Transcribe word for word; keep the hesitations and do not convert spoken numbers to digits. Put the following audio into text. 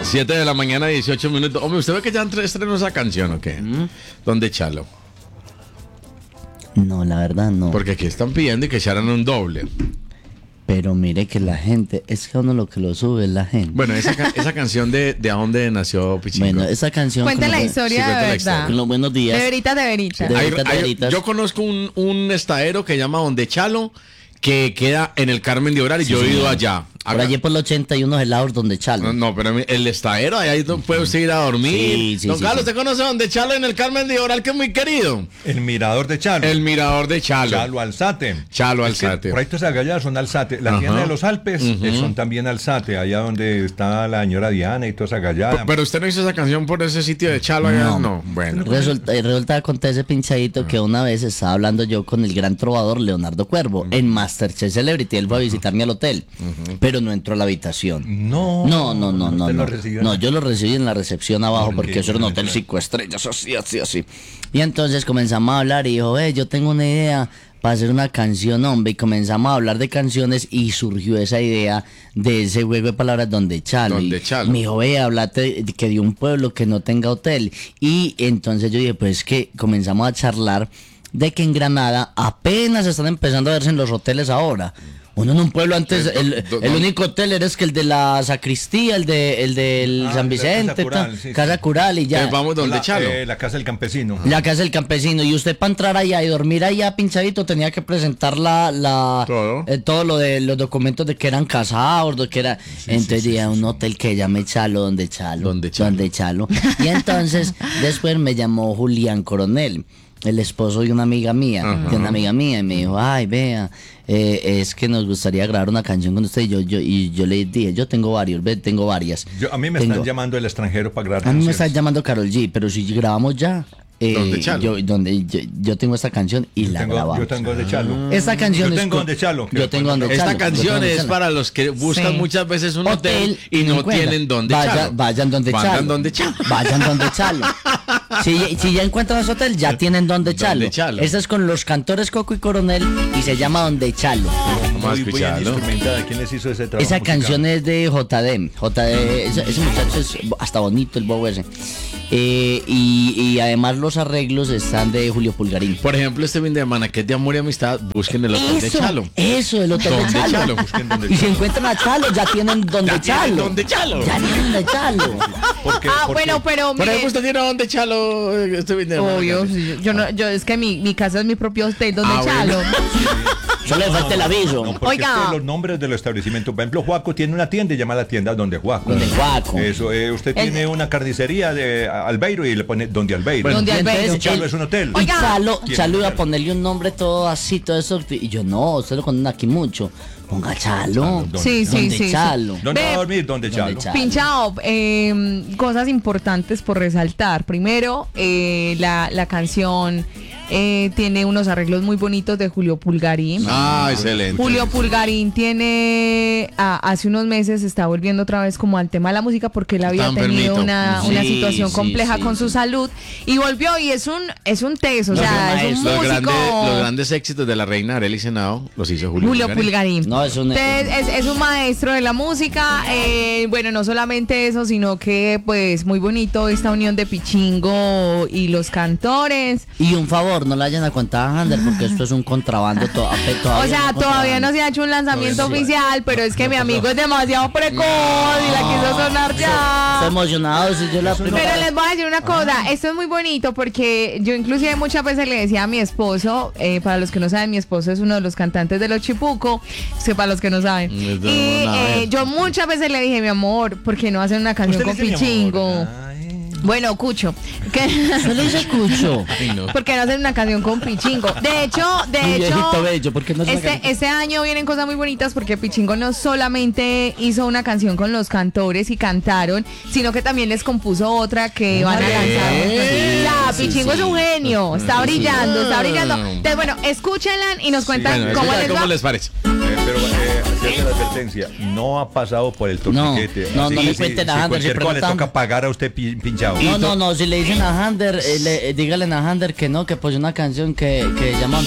siete de la mañana, dieciocho minutos. Hombre, ¿usted ve que ya estrenó esa canción o qué? ¿Mm? ¿Dónde Chalo? No, la verdad no. Porque aquí están pidiendo y que echaran un doble. Pero mire que la gente, es que a uno lo que lo sube es la gente. Bueno, esa, esa canción de, de a dónde nació Pichingo. Bueno, esa canción... Cuenta la historia sí, de verdad. Historia. Con los buenos días. De veritas, de veritas. De Hay, veritas, de hay, veritas. yo conozco un, un estadero que llama Donde Chalo, que queda en el Carmen de Oral y Sí, yo he ido señor. allá. Por Acá- allí por los ochenta y uno helados donde Chalo. No, no, pero el estadero, ahí puede usted ir a dormir. Sí, sí, Don sí, Carlos, sí. ¿usted conoce Donde Chalo en el Carmen de Oral, que es muy querido? El mirador de Chalo. El mirador de Chalo. Chalo Alzate. Chalo Es que Alzate. por ahí todas esas galladas son Alzate. La Ajá. tienda de los Alpes Ujú. eh, son también Alzate, allá donde está la señora Diana y toda esa gallada. Pero usted no hizo esa canción por ese sitio de Chalo allá, no. No. Bueno. Resulta, eh, resulta acontece, pinchadito, que una vez estaba hablando yo con el gran trovador Leonardo Cuervo en Masterchef Celebrity. Él fue a visitarme al hotel, pero no entró a la habitación. No. No, no, no, no. ¿Usted No, lo recibió? no, yo lo recibí en la recepción abajo ¿Por porque qué? eso era un hotel cinco estrellas, así, así, así. Y entonces comenzamos a hablar y dijo, eh, yo tengo una idea para hacer una canción, hombre. Y comenzamos a hablar de canciones y surgió esa idea de ese juego de palabras Donde Chalo. Donde Y Chalo. me dijo, ve, hablate de que de un pueblo que no tenga hotel. Y entonces yo dije, pues que comenzamos a charlar de que en Granada apenas están empezando a verse en los hoteles ahora. Uno en un pueblo antes, Eh, el, do- do- el único hotel era es que el de la sacristía, el de el del Ah, San la Casa Vicente, Cural, ta- sí, sí. Casa Cural y ya. Entonces vamos Donde la, Chalo. eh, la casa del campesino. La casa del campesino. Y usted para entrar allá y dormir allá pinchadito tenía que presentar la, la Todo. eh, todo lo de los documentos de que eran casados, de que era. entonces dije, un hotel que llame Chalo, donde Chalo. Donde Chalo. Donde Chalo. Y entonces después me llamó Julián Coronel, el esposo de una amiga mía, Ajá. de una amiga mía, y me dijo, ay, vea, eh, es que nos gustaría grabar una canción con usted. Y yo, yo, y yo le dije, yo tengo varios, ve, tengo varias. Yo- a mí me Tengo- están llamando del extranjero para grabar A mí me canciones. está llamando Karol G, pero si grabamos ya. eh, ¿Donde Chalo? Yo, donde, yo, yo tengo esta canción y Yo la tengo, grabamos. yo tengo de Chalo. Esta canción Yo es tengo con- donde Chalo. Yo tengo donde Esta Chalo. canción Yo tengo es Chalo. para los que buscan Sí. muchas veces un hotel, Hotel y no encuentran. tienen donde Vaya- Chalo. Vayan donde Vayan Chalo. donde Chalo. Vayan donde Chalo. Si, si ya encuentran ese hotel, ya tienen donde Chalo. Donde Chalo. Esta es con los cantores Coco y Coronel y se llama Donde Chalo. Vamos a Muy bien escucharlo. instrumentada. ¿Quién les hizo ese trabajo Esa musical? canción es de J D. J D, ese, ese muchacho es hasta bonito el bobo ese. Eh, y, y además los arreglos están de Julio Pulgarín. Por ejemplo, este fin de semana que es de amor y amistad, busquen el hotel de Eso, Chalo. eso, el hotel de Donde Chalo. Chalo. Busquen donde Y si Chalo. encuentran a Chalo, ya tienen donde Ya tienen Chalo. donde Chalo. Ya tienen donde Chalo. ¿Por qué? Ah, ¿Por bueno, qué? pero Por mire, ejemplo, usted tiene donde Chalo eh, este fin de semana. obvio, sí, yo no, yo es que mi, mi casa es mi propio hotel donde Ah, Chalo. bueno. Solo le falta el aviso. No, porque Oiga. es que los nombres de los establecimientos, por ejemplo, Juaco tiene una tienda y llama a la tienda Donde Juaco. Donde Juaco. Eso, eh, usted El- tiene una carnicería de Albeiro y le pone Donde Albeiro. Bueno, Donde Y entonces Albeiro. Y Chalo él- es un hotel. Y Oiga. Chalo, ¿Quién? Chalo iba a ponerle un nombre todo así, todo eso. Y yo, no, usted lo conocen aquí mucho. Ponga Chalo. ¿Dónde? Sí, sí, Donde sí, sí. Chalo. ¿Dónde Ve- va a dormir? Donde Donde Chalo. Chalo. Pinchao, eh, cosas importantes por resaltar. Primero, eh, la, la canción eh, tiene unos arreglos muy bonitos de Julio Pulgarín. Ah, excelente. Julio Pulgarín tiene, ah, hace unos meses está volviendo otra vez como al tema de la música porque él había Está tenido enfermito. una, Sí, una situación sí, compleja sí, con sí. su salud y volvió y es un es un teso, o No, sea, es un Los músico. grandes, los grandes éxitos de la reina Arely Senado los hizo Julio, Julio Pulgarín. No, es un- Entonces, es, es un maestro de la música. eh, bueno, no solamente eso, sino que pues muy bonito esta unión de Pichingo y los cantores. Y un favor, no le vayan a contar a Hander porque esto es un contrabando to- ape- todavía. O sea, no todavía no contrabando. se ha hecho un lanzamiento Todavía no. oficial, pero es que mi amigo es demasiado precoz y la quiso sonar Estoy ya. emocionado, si yo la primera Pero vez- les voy a decir una cosa, esto es muy bonito porque yo inclusive muchas veces le decía a mi esposo, eh, para los que no saben, mi esposo es uno de los cantantes de Los Chipuco, que para los que no saben. Mm, es de Y una eh, vez. yo muchas veces le dije, mi amor, ¿por qué no hacen una canción Usted con le dice, mi amor. Pichingo? Ay. Bueno, Cucho, que Yo le escucho. Ay, no. ¿por qué no hacen una canción con Pichingo? De hecho, de Mi hecho, viejito bello, ¿por qué no se este, saca- este año vienen cosas muy bonitas porque Pichingo no solamente hizo una canción con los cantores y cantaron, sino que también les compuso otra que van a lanzar. Sí, O sea, sí, Pichingo sí. es un genio, está brillando, está brillando. Entonces, bueno, escúchenla y nos cuentan Bueno, cómo escucha, les ¿cómo va. les parece? Eh, pero eh, hacerle la advertencia, no ha pasado por el torniquete. No, no, Así no que le si- cuenten si a Ander, cualquier si cosa le preguntan- toca pagar a usted pi- pinchado. No, no, no, si le dicen a Hander, eh, le- eh, dígale a Hander que no, que pues una canción que, que llama